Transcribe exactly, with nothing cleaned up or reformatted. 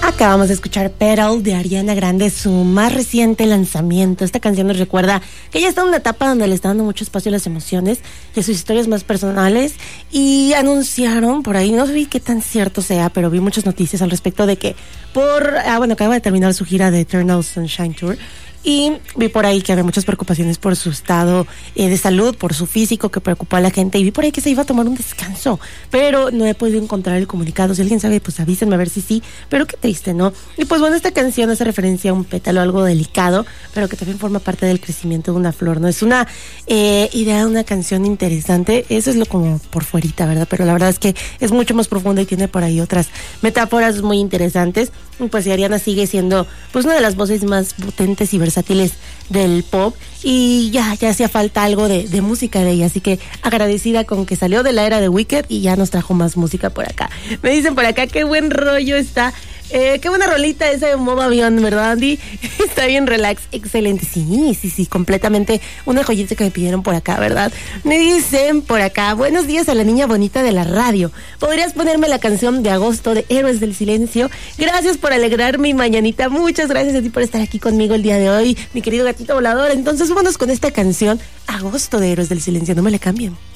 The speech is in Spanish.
Acabamos de escuchar Petal de Ariana Grande, su más reciente lanzamiento. Esta canción nos recuerda que ella está en una etapa donde le está dando mucho espacio a las emociones, de sus historias más personales, y anunciaron por ahí, no sé qué tan cierto sea, pero vi muchas noticias al respecto de que por, ah bueno, acaba de terminar su gira de Eternal Sunshine Tour, y vi por ahí que había muchas preocupaciones por su estado eh, de salud, por su físico, que preocupó a la gente, y vi por ahí que se iba a tomar un descanso, pero no he podido encontrar el comunicado. Si alguien sabe, pues avísenme a ver si sí, pero qué triste, ¿no? Y pues bueno, esta canción hace referencia a un pétalo algo delicado, pero que también forma parte del crecimiento de una flor, ¿no? Es una eh, idea de una canción interesante, eso es lo como por fuerita, ¿verdad? Pero la verdad es que es mucho más profunda y tiene por ahí otras metáforas muy interesantes. Pues y Ariana sigue siendo pues una de las voces más potentes y versátiles del pop, y ya, ya hacía falta algo de, de música de ella, así que agradecida con que salió de la era de Wicked y ya nos trajo más música por acá. Me dicen por acá, qué buen rollo está. Eh, qué buena rolita esa de modo avión, ¿verdad, Andy? Está bien relax, excelente. Sí, sí, sí, completamente una joyita que me pidieron por acá, ¿verdad? Me dicen por acá, buenos días a la niña bonita de la radio. ¿Podrías ponerme la canción de Agosto de Héroes del Silencio? Gracias por alegrar mi mañanita. Muchas gracias a ti por estar aquí conmigo el día de hoy, mi querido gatito volador. Entonces, vámonos con esta canción, Agosto de Héroes del Silencio. No me la cambien.